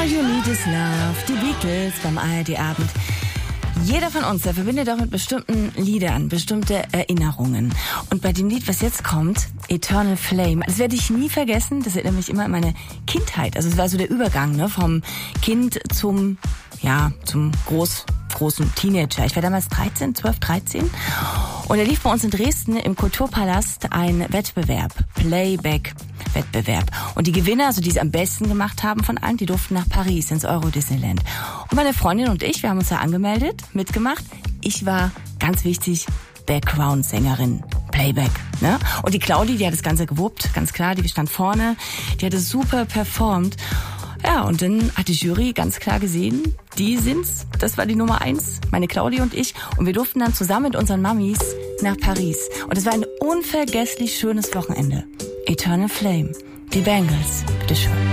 You Need Is Love, die Beatles beim ARD-Abend. Jeder von uns, der verbindet doch mit bestimmten Liedern, bestimmte Erinnerungen. Und bei dem Lied, was jetzt kommt, Eternal Flame, das werde ich nie vergessen, das erinnert mich immer an meine Kindheit. Also es war so der Übergang, ne, vom Kind zum großen Teenager. Ich war damals 12, 13. Und da lief bei uns in Dresden im Kulturpalast ein Wettbewerb, Playback-Wettbewerb. Und die Gewinner, also die es am besten gemacht haben von allen, die durften nach Paris ins Euro Disneyland. Und meine Freundin und ich, wir haben uns da angemeldet, mitgemacht. Ich war, ganz wichtig, Background-Sängerin, Playback. Ne? Und die Claudi, die hat das Ganze gewuppt, ganz klar, die stand vorne, die hat es super performt. Ja, und dann hat die Jury ganz klar gesehen, die sind's, das war die Nummer 1, meine Claudi und ich. Und wir durften dann zusammen mit unseren Mamis nach Paris. Und es war ein unvergesslich schönes Wochenende. Eternal Flame, die Bangles, bitteschön.